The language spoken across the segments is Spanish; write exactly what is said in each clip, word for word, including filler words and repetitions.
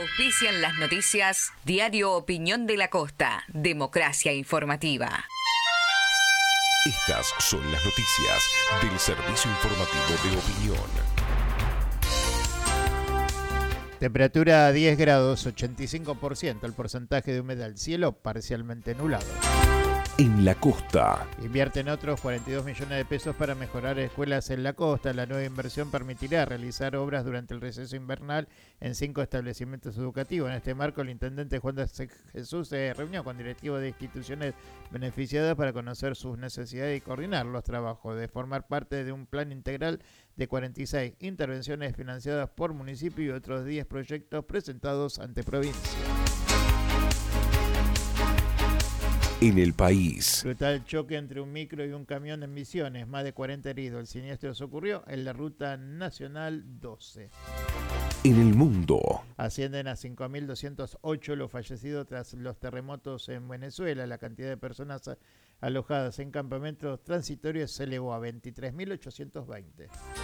Auspician las noticias Diario Opinión de la Costa, Democracia Informativa. Estas son las noticias del Servicio Informativo de Opinión. Temperatura a diez grados, ochenta y cinco por ciento el porcentaje de humedad, cielo parcialmente nublado. En la costa. Invierten otros cuarenta y dos millones de pesos para mejorar escuelas en la costa. La nueva inversión permitirá realizar obras durante el receso invernal en cinco establecimientos educativos. En este marco, el intendente Juan de Jesús se reunió con directivos de instituciones beneficiadas para conocer sus necesidades y coordinar los trabajos, de formar parte de un plan integral de cuarenta y seis intervenciones financiadas por municipio y otros diez proyectos presentados ante provincia. En el país. Brutal choque entre un micro y un camión en Misiones, más de cuarenta heridos. El siniestro se ocurrió en la ruta nacional doce. En el mundo. Ascienden a cinco mil doscientos ocho los fallecidos tras los terremotos en Venezuela. La cantidad de personas alojadas en campamentos transitorios se elevó a veintitrés mil ochocientos veinte.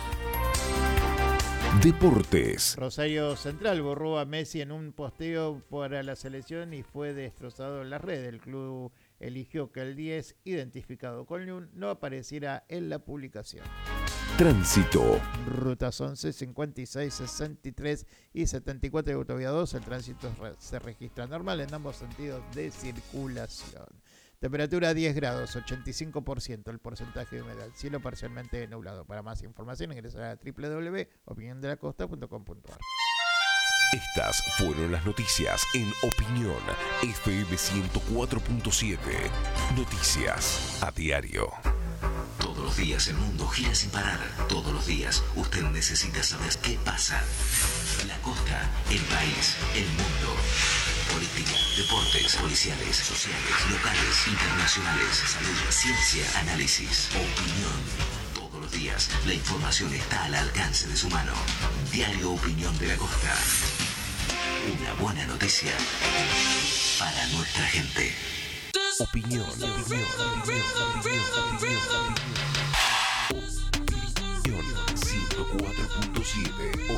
Deportes. Rosario Central borró a Messi en un posteo para la selección y fue destrozado en las redes. El club eligió que el diez, identificado con Lun, no apareciera en la publicación. Tránsito. Rutas once, cincuenta y seis, sesenta y tres y setenta y cuatro de Autovía dos. El tránsito se registra normal en ambos sentidos de circulación. Temperatura diez grados, ochenta y cinco por ciento el porcentaje de humedad, cielo parcialmente nublado. Para más información ingresar a doble u doble u doble u punto opinión de la costa punto com punto a r. Estas fueron las noticias en Opinión F M ciento cuatro punto siete. Noticias a diario. Todos los días el mundo gira sin parar. Todos los días usted necesita saber qué pasa. La costa, el país, el mundo. Política, deportes, policiales, sociales, locales, internacionales, salud, ciencia, análisis, opinión. Todos los días la información está al alcance de su mano. Diario Opinión de la Costa. Una buena noticia para nuestra gente. Opinión, opinión, opinión, opinión, opinión, opinión. Opinión ciento cuatro punto siete.